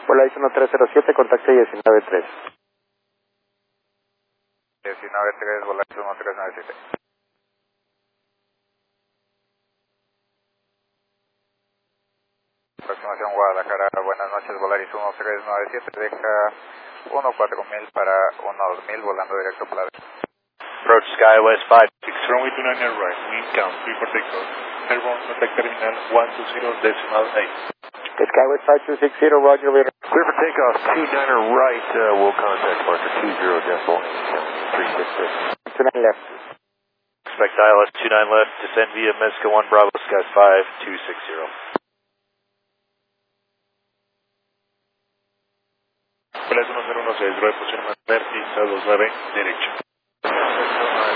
Volaris 1307, contacto 193. 193, Volaris 1397. Aproximación Guadalajara, buenas noches, Volaris 1397, deja 14.000 para 1000 volando directo a Playa. Approach SkyWest 56, runway 29 right, wind count 3 for takeoff. Airborne contact terminal 120.8. Skywest 5260, roger, we're clear for takeoff, 29 right, we'll contact marker 20.366. 29 left. Expect ILS 29 left, descend via Mezca 1 Bravo, Sky 5260. Volaris 1016, drive position Vertiz 29 derecho.